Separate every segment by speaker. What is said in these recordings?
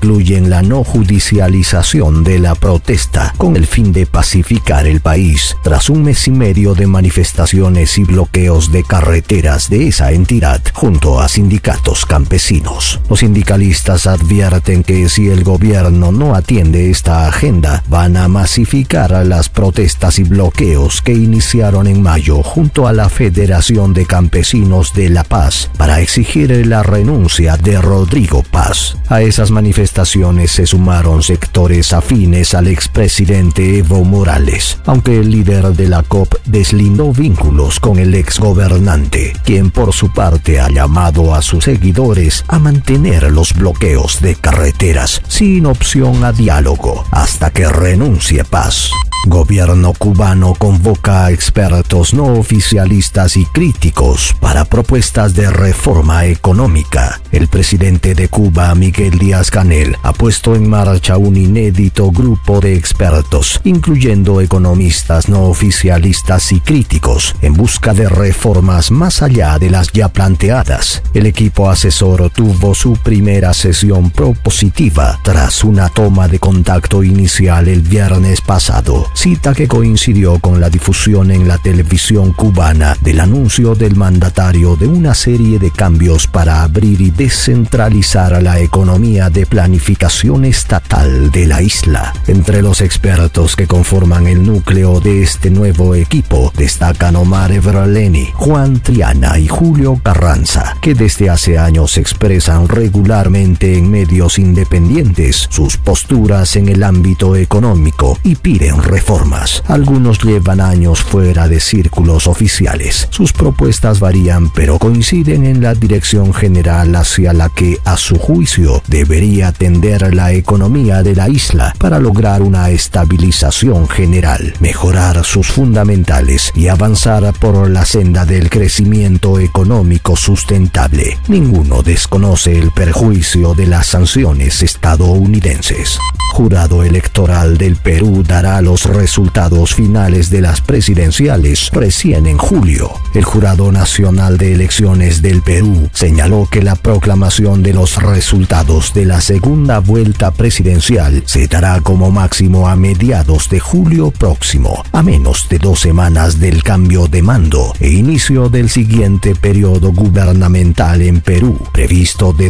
Speaker 1: incluyen la no judicialización de la protesta con el fin de pacificar el país tras un mes y medio de manifestaciones y bloqueos de carreteras de esa entidad junto a sindicatos campesinos. Los sindicalistas advierten que si el gobierno no atiende esta agenda, van a masificar las protestas y bloqueos que iniciaron en mayo junto a la Federación de Campesinos de La Paz para exigir la renuncia de Rodrigo Paz. A esas manifestaciones se sumaron sectores afines al expresidente Evo Morales, aunque el líder de la COP deslindó vínculos con el exgobernante, quien por su parte ha llamado a sus seguidores a mantener los bloqueos de carreteras sin opción a diálogo hasta que renuncie Paz. Gobierno cubano convoca a expertos no oficialistas y críticos para propuestas de reforma económica. El presidente de Cuba, Miguel Díaz-Canel, ha puesto en marcha un inédito grupo de expertos, incluyendo economistas no oficialistas y críticos, en busca de reformas más allá de las ya planteadas. El equipo asesor tuvo su primera sesión propositiva tras una toma de contacto inicial el viernes pasado, cita que coincidió con la difusión en la televisión cubana del anuncio del mandatario de una serie de cambios para abrir y descentralizar la economía de planificación estatal de la isla. Entre los expertos que conforman el núcleo de este nuevo equipo destacan Omar Everleni, Juan Triana y Julio Carranza, que desde hace años expresan regularmente en medios independientes sus posturas en el ámbito económico y piden reformas. Algunos llevan años fuera de círculos oficiales. Sus propuestas varían, pero coinciden en la dirección general hacia la que, a su juicio, debería tender la economía de la isla para lograr una estabilización general, mejorar sus fundamentales y avanzar por la senda del crecimiento económico sustentable. Ninguno desconoce el perjuicio de las sanciones estadounidenses. Jurado electoral del Perú dará los resultados finales de las presidenciales recién en julio. El Jurado Nacional de Elecciones del Perú señaló que la proclamación de los resultados de la segunda vuelta presidencial se dará como máximo a mediados de julio próximo, a menos de 2 semanas del cambio de mando e inicio del siguiente periodo gubernamental en Perú, previsto de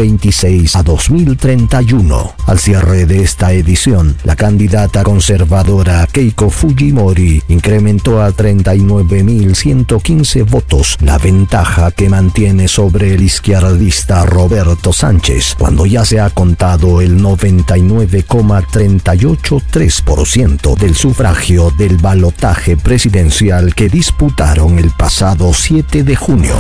Speaker 1: 2026 a 2031. Al cierre de esta edición, la candidata conservadora Keiko Fujimori incrementó a 39.115 votos la ventaja que mantiene sobre el izquierdista Roberto Sánchez, cuando ya se ha contado el 99,383% del sufragio del balotaje presidencial que disputaron el pasado 7 de junio.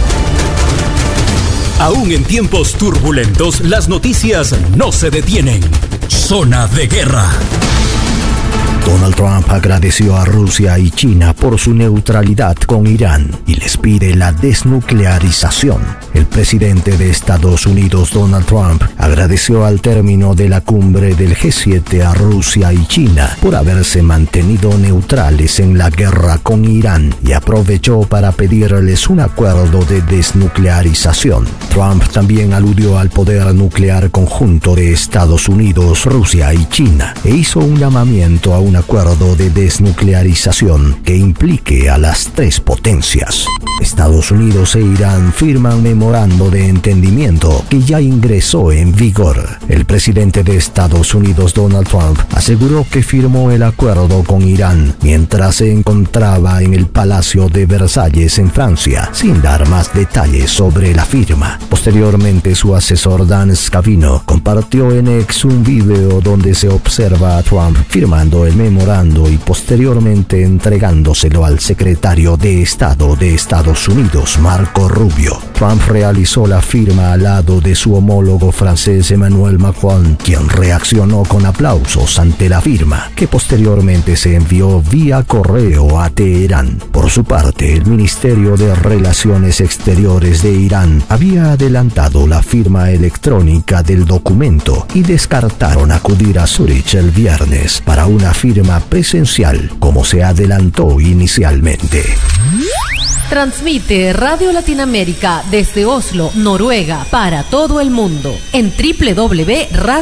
Speaker 2: Aún en tiempos turbulentos, las noticias no se detienen. Zona de Guerra.
Speaker 1: Donald Trump agradeció a Rusia y China por su neutralidad con Irán y les pide la desnuclearización. El presidente de Estados Unidos, Donald Trump, agradeció al término de la cumbre del G7 a Rusia y China por haberse mantenido neutrales en la guerra con Irán y aprovechó para pedirles un acuerdo de desnuclearización. Trump también aludió al poder nuclear conjunto de Estados Unidos, Rusia y China e hizo un llamamiento a un acuerdo de desnuclearización que implique a las 3 potencias. Estados Unidos e Irán firman memorando de entendimiento que ya ingresó en vigor. El presidente de Estados Unidos, Donald Trump, aseguró que firmó el acuerdo con Irán mientras se encontraba en el Palacio de Versalles en Francia, sin dar más detalles sobre la firma. Posteriormente, su asesor Dan Scavino compartió en X un video donde se observa a Trump firmando el memorando y posteriormente entregándoselo al secretario de Estado de Estados Unidos, Marco Rubio. Trump realizó la firma al lado de su homólogo francés Emmanuel Macron, quien reaccionó con aplausos ante la firma, que posteriormente se envió vía correo a Teherán. Por su parte, el Ministerio de Relaciones Exteriores de Irán había adelantado la firma electrónica del documento y descartaron acudir a Zúrich el viernes para una firma presencial, como se adelantó inicialmente.
Speaker 3: Transmite Radio Latinoamérica desde Oslo, Noruega, para todo el mundo en www.radio